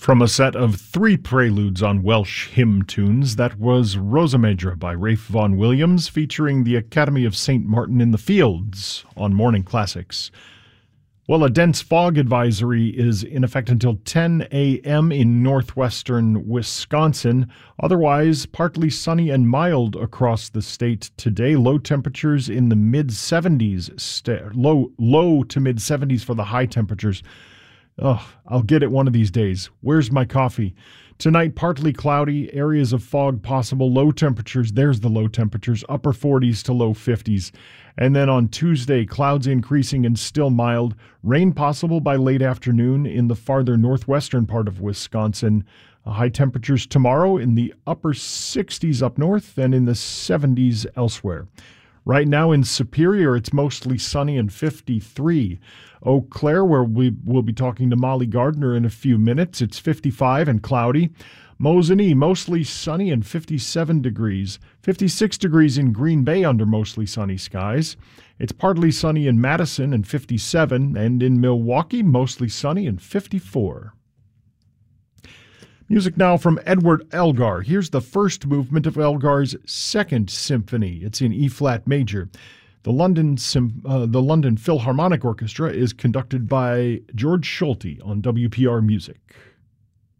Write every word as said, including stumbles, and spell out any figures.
From a set of three preludes on Welsh hymn tunes, that was Rosa Maedra by Rafe Vaughan Williams, featuring the Academy of Saint Martin in the Fields on Morning Classics. Well, a dense fog advisory is in effect until ten a.m. in northwestern Wisconsin. Otherwise, partly sunny and mild across the state today. Low temperatures in the mid seventies, st- low, low to mid seventies for the high temperatures. Ugh, I'll get it one of these days. Where's my coffee? Tonight, partly cloudy, areas of fog possible, low temperatures. There's the low temperatures, upper forties to low fifties. And then on Tuesday, clouds increasing and still mild. Rain possible by late afternoon in the farther northwestern part of Wisconsin. High temperatures tomorrow in the upper sixties up north and in the seventies elsewhere. Right now in Superior, it's mostly sunny and fifty-three. Eau Claire, where we will be talking to Molly Gardner in a few minutes, it's fifty-five and cloudy. Mosinee, mostly sunny and fifty-seven degrees. fifty-six degrees in Green Bay under mostly sunny skies. It's partly sunny in Madison and fifty-seven, and in Milwaukee, mostly sunny and fifty-four. Music now from Edward Elgar. Here's the first movement of Elgar's Second Symphony. It's in E-flat major. The London, Sym- uh, the London Philharmonic Orchestra is conducted by George Schulte on W P R Music.